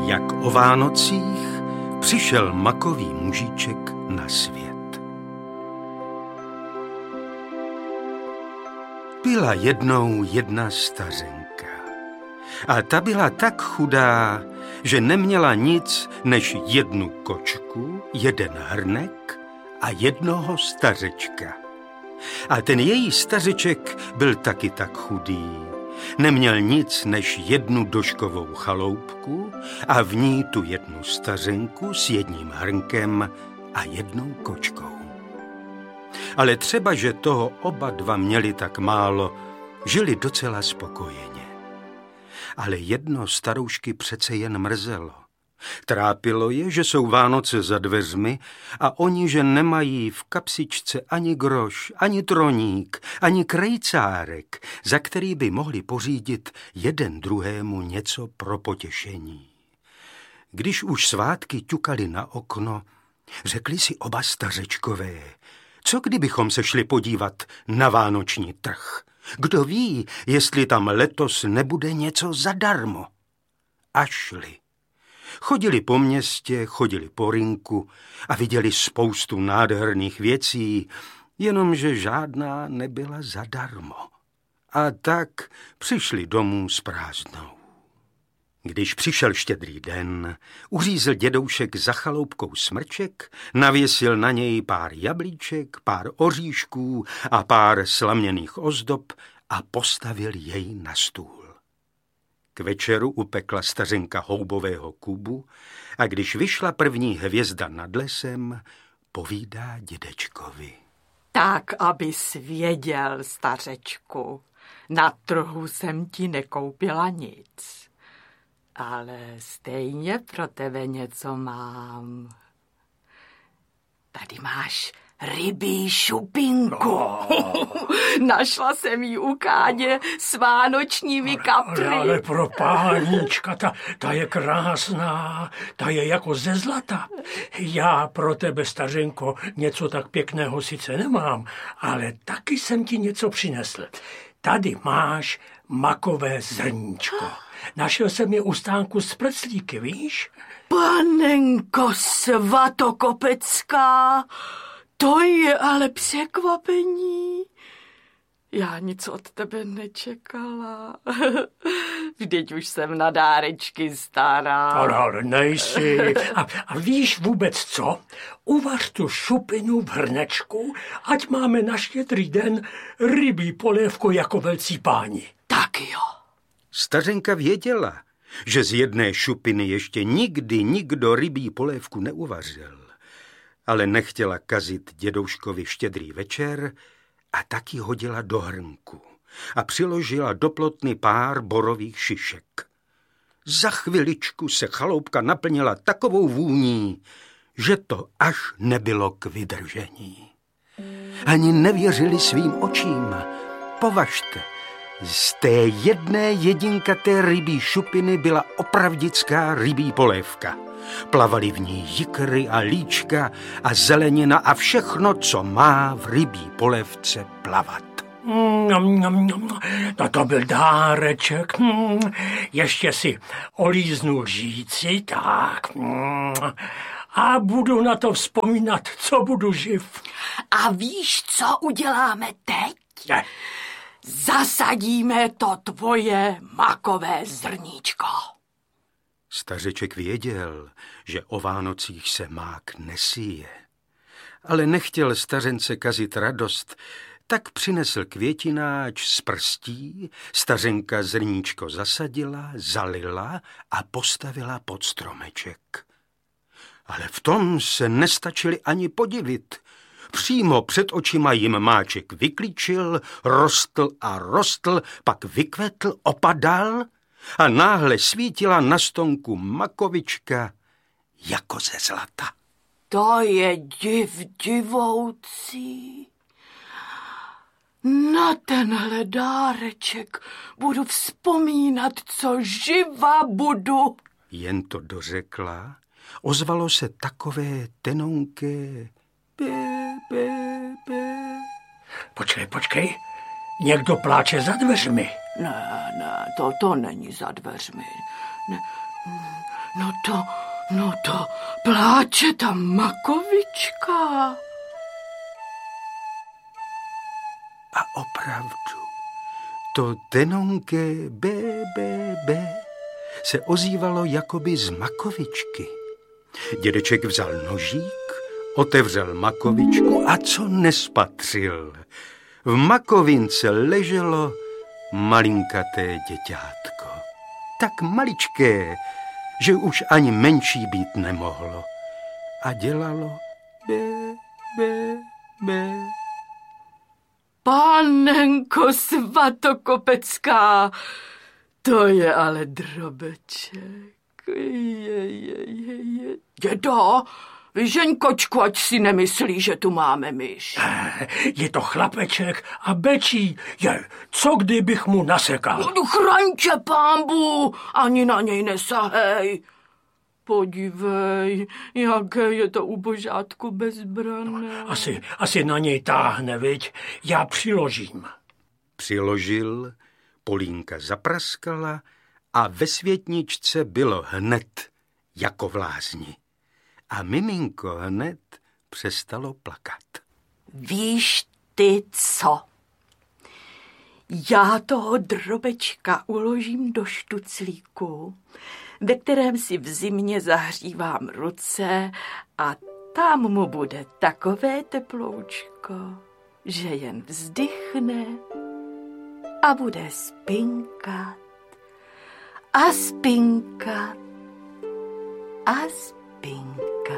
Jak o Vánocích přišel makový mužíček na svět. Byla jednou jedna stařenka. A ta byla tak chudá, že neměla nic než jednu kočku, jeden hrnek a jednoho stařečka. A ten její stařeček byl taky tak chudý. Neměl nic než jednu doškovou chaloupku a v ní tu jednu stařenku s jedním hrnkem a jednou kočkou. Ale třeba, že toho oba dva měli tak málo, žili docela spokojeně. Ale jedno staroušky přece jen mrzelo. Trápilo je, že jsou Vánoce za dveřmi a oni, že nemají v kapsičce ani groš, ani troník, ani krejcárek, za který by mohli pořídit jeden druhému něco pro potěšení. Když už svátky ťukali na okno, řekli si oba stařečkové, co kdybychom se šli podívat na vánoční trh? Kdo ví, jestli tam letos nebude něco zadarmo? A šli. Chodili po městě, chodili po rynku a viděli spoustu nádherných věcí, jenomže žádná nebyla zadarmo. A tak přišli domů s prázdnou. Když přišel Štědrý den, uřízl dědoušek za chaloupkou smrček, navěsil na něj pár jablíček, pár oříšků a pár slaměných ozdob a postavil jej na stůl. K večeru upekla stařenka houbového kubu a když vyšla první hvězda nad lesem, povídá dědečkovi. Tak, abys věděl, stařečku, na trhu jsem ti nekoupila nic, ale stejně pro tebe něco mám. Tady máš rybí šupinku. No. Našla jsem ji u Káně s vánočními kapry. Ale pro páníčka, ta je krásná, ta je jako ze zlata. Já pro tebe, stařenko, něco tak pěkného sice nemám, ale taky jsem ti něco přinesl. Tady máš makové zrníčko. Našel jsem je u stánku z preclíky, víš? Panenko Svatokopecká, to je ale překvapení. Já nic od tebe nečekala. Vždyť už jsem na dárečky stará. Ale nejsi. A víš vůbec co? Uvař tu šupinu v hrnečku, ať máme na Štědrý den rybí polévku jako velcí páni. Tak jo. Stařenka věděla, že z jedné šupiny ještě nikdy nikdo rybí polévku neuvařil, ale nechtěla kazit dědouškovi Štědrý večer a taky hodila do hrnku a přiložila do plotny pár borových šišek. Za chviličku se chaloupka naplnila takovou vůní, že to až nebylo k vydržení. Ani nevěřili svým očím. Považte, z té jedné jedinkaté rybí šupiny byla opravdická rybí polévka. Plavaly v ní jikry a líčka a zelenina a všechno, co má v rybí polévce plavat. To byl dáreček. Ještě si olíznu lžíci, tak. A budu na to vzpomínat, co budu živ. A víš, co uděláme teď? Zasadíme to tvoje makové zrníčko. Stařeček věděl, že o Vánocích se mák nesíje. Ale nechtěl stařence kazit radost, tak přinesl květináč z prstí, stařenka zrníčko zasadila, zalila a postavila pod stromeček. Ale v tom se nestačili ani podivit. Přímo před očima jim máček vyklíčil, rostl a rostl, pak vykvetl, opadal a náhle svítila na stonku makovička jako ze zlata. To je divoucí. Na tenhle dáreček budu vzpomínat, co živa budu. Jen to dořekla, ozvalo se takové tenonké Počkej, někdo pláče za dveřmi. Ne, to není za dveřmi. No to pláče ta makovička. A opravdu, to tenonké bé, bé, bé se ozývalo jakoby z makovičky. Dědeček vzal nožík, otevřel makovičku a co nespatřil? V makovince leželo malinkaté děťátko. Tak maličké, že už ani menší být nemohlo. A dělalo bé, bé, bé. Pánenko Svatokopecká, to je ale drobeček. Dědo, vyžeň kočku, ať si nemyslí, že tu máme myš. Je to chlapeček a bečí. Co kdybych mu nasekal? No, chraň tě, pánbu, ani na něj nesahej. Podívej, jaké je to ubožátko bezbranné. Asi na něj táhne, viď? Já přiložím. Přiložil, Polínka zapraskala a ve světničce bylo hned jako v lázni. A miminko hned přestalo plakat. Víš ty co? Já toho drobečka uložím do štuclíku, ve kterém si v zimě zahřívám ruce a tam mu bude takové teploučko, že jen vzdychne a bude spinkat a spinkat a spinkat.